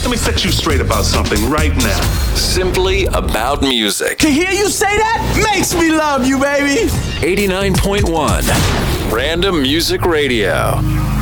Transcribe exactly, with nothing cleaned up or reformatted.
Let me set you straight about something right now. Simply about music. To hear you say that makes me love you, baby. eighty-nine point one Random Music Radio.